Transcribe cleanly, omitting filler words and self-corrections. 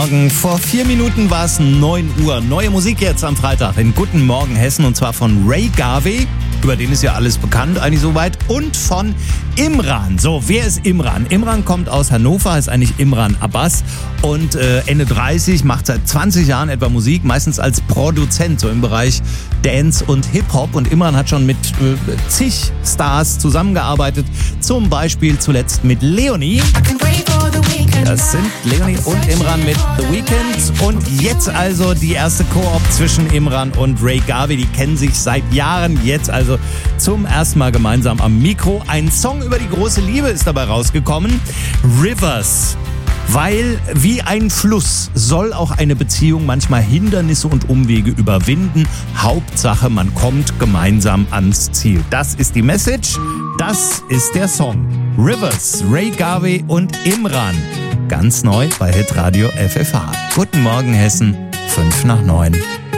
Vor 4 Minuten war es 9 Uhr. Neue Musik jetzt am Freitag in Guten Morgen Hessen, und zwar von Ray Garvey, über den ist ja alles bekannt, eigentlich soweit, und von Imran. So, wer ist Imran? Imran kommt aus Hannover, heißt eigentlich Imran Abbas und Ende 30, macht seit 20 Jahren etwa Musik, meistens als Produzent, so im Bereich Dance und Hip-Hop, und Imran hat schon mit zig Stars zusammengearbeitet, zum Beispiel zuletzt mit Leonie. Das sind Leonie und Imran mit The Weeknd, und jetzt also die erste Koop zwischen Imran und Ray Garvey. Die kennen sich seit Jahren, jetzt also zum ersten Mal gemeinsam am Mikro. Ein Song über die große Liebe ist dabei rausgekommen, Rivers. Weil wie ein Fluss soll auch eine Beziehung manchmal Hindernisse und Umwege überwinden. Hauptsache, man kommt gemeinsam ans Ziel. Das ist die Message, das ist der Song. Rivers, Ray Garvey und Imran. Ganz neu bei Hitradio FFH. Guten Morgen Hessen, 5 nach 9.